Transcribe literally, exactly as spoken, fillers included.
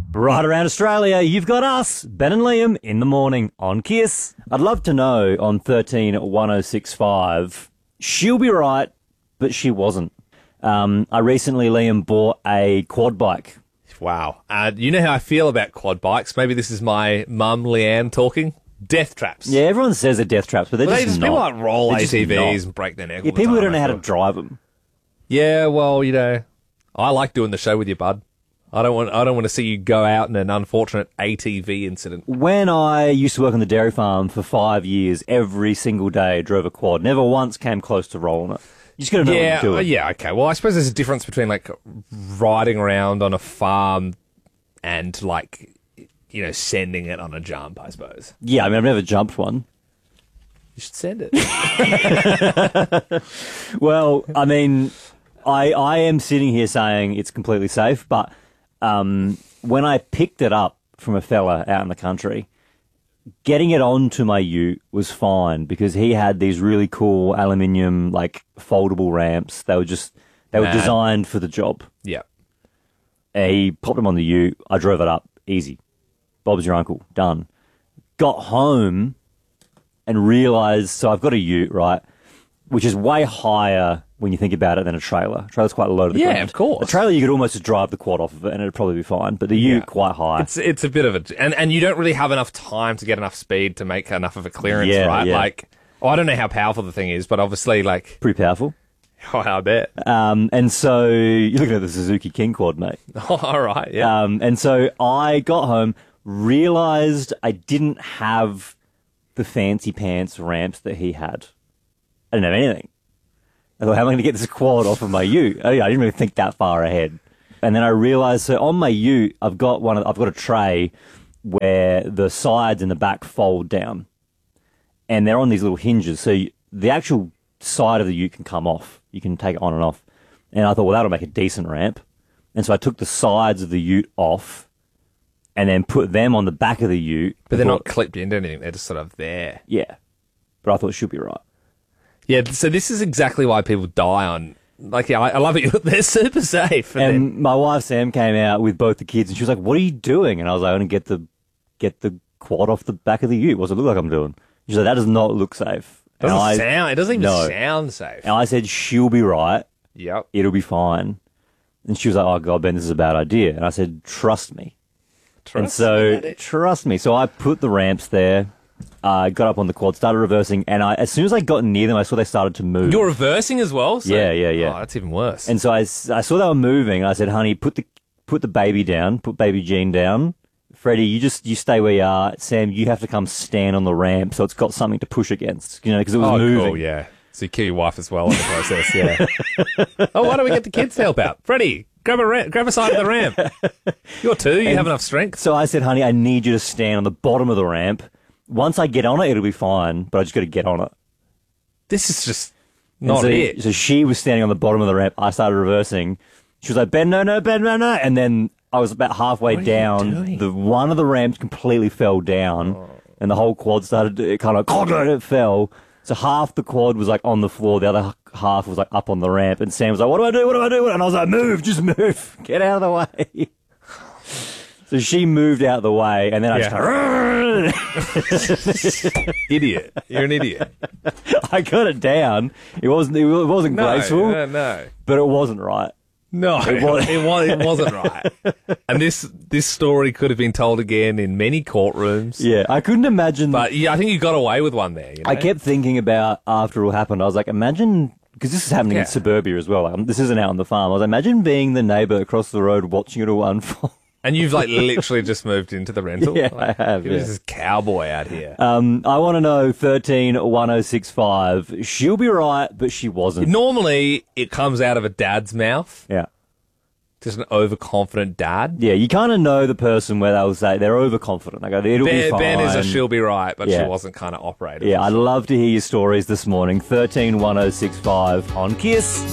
Right around Australia, you've got us, Ben and Liam, in the morning on Kiss. I'd love to know on thirteen one oh six five, she'll be right, but she wasn't. Um, I recently, Liam, bought a quad bike. Wow. Uh, you know how I feel about quad bikes? Maybe this is my mum, Leanne, talking. Death traps. Yeah, everyone says they're death traps, but they're Well, they just just people not. like roll They're A just T Vs not. and break their neck. Yeah, all the people who time, don't know I how to feel. drive them. Yeah, well, you know, I like doing the show with you, bud. I don't want I don't want to see you go out in an unfortunate A T V incident. When I used to work on the dairy farm for five years, every single day I drove a quad. Never once came close to rolling it. You just got to know Yeah, what you're uh, doing. yeah, okay. Well, I suppose there's a difference between like riding around on a farm and like, you know, sending it on a jump, I suppose. Yeah, I mean, I've never jumped one. You should send it. Well, I mean, I I am sitting here saying it's completely safe, but um, when I picked it up from a fella out in the country, getting it onto my ute was fine because he had these really cool aluminium, like, foldable ramps. They were just, they were Mad. designed for the job. Yeah. And he popped them on the ute. I drove it up. Easy. Bob's your uncle. Done. Got home and realised, so I've got a ute, right, which is way higher when you think about it than a trailer. A trailer's quite low to the Yeah, ground. of course. A trailer, you could almost just drive the quad off of it and it'd probably be fine, but the ute, Yeah. quite high. It's it's a bit of a and and you don't really have enough time to get enough speed to make enough of a clearance, Yeah, right? yeah. Like, oh, I don't know how powerful the thing is, but obviously, like, Pretty powerful. oh, I bet. Um, and so, you're looking at the Suzuki King quad, mate. Oh, all right, yeah. Um, and so I got home, realised I didn't have the fancy pants ramps that he had. I didn't have anything. I thought, how am I going to get this quad off of my ute? Oh, yeah, I didn't really think that far ahead. And then I realised, so on my ute, I've got one. Of, I've got a tray where the sides and the back fold down, and they're on these little hinges. So you, the actual side of the ute can come off. You can take it on and off. And I thought, well, that'll make a decent ramp. And so I took the sides of the ute off, and then put them on the back of the ute. But they're I not thought, clipped into anything. They're just sort of there. Yeah, but I thought it should be right. Yeah, so this is exactly why people die on... Like, yeah, I, I love it. They're super safe. And, And then, my wife Sam came out with both the kids, and she was like, "What are you doing?" And I was like, "I want to get the get the quad off the back of the ute. What's it look like I'm doing?" She's like, "That does not look safe." doesn't and I, sound, it doesn't even no. sound safe. And I said, "She'll be right. Yep. It'll be fine." And she was like, "Oh God, Ben, this is a bad idea." And I said, "Trust me." Trust and so, me, daddy. trust me. So I put the ramps there. I uh, got up on the quad, started reversing, and I, as soon as I got near them, I saw they started to move. You're reversing as well? So, Yeah, yeah, yeah. Oh, that's even worse. And so I, s- I saw they were moving, and I said, "Honey, put the put the baby down, put baby Jean down. Freddie, you just you stay where you are. Sam, you have to come stand on the ramp, so it's got something to push against, you know, because it was oh, moving." cool, yeah. So you kill your wife as well in the process, yeah. Oh, why don't we get the kids to help out? Freddie, grab a ra- grab a side of the ramp. You're two, you have enough strength. So I said, "Honey, I need you to stand on the bottom of the ramp. Once I get on it, it'll be fine, but I just got to get on it." This is just And not so, it. So she was standing on the bottom of the ramp. I started reversing. She was like, "Ben, no, no, Ben, no, no." And then I was about halfway What are you down. doing? The one of the ramps completely fell down, and the whole quad started to, it kind of it fell. So half the quad was like on the floor, the other half was like up on the ramp. And Sam was like, "What do I do? What do I do?" And I was like, "Move, just move, get out of the way." So she moved out of the way, and then I Yeah. just kind of, Idiot. You're an idiot. I got it down. It wasn't, it wasn't No, graceful, no, no. but it wasn't right. No, it, was- was, it, was, it wasn't right. And this this story could have been told again in many courtrooms. Yeah, I couldn't imagine. But yeah, I think you got away with one there. You know? I kept thinking about after it all happened. I was like, imagine, because this is happening Yeah. in suburbia as well. Like, this isn't out on the farm. I was like, imagine being the neighbour across the road watching it all unfold. And you've like literally just moved into the rental. Yeah, like, I have, You're yeah. just this cowboy out here. Um, I want to know thirteen one oh six five. She'll be right, but she wasn't. Normally, it comes out of a dad's mouth. Yeah. Just an overconfident dad. Yeah, you kind of know the person where they'll say they're overconfident. They go, "It'll be Ben, fine." ben is a she'll be right, but Yeah. she wasn't kind of operating. Yeah, I'd love to hear your stories this morning. thirteen one oh six five on Kiss.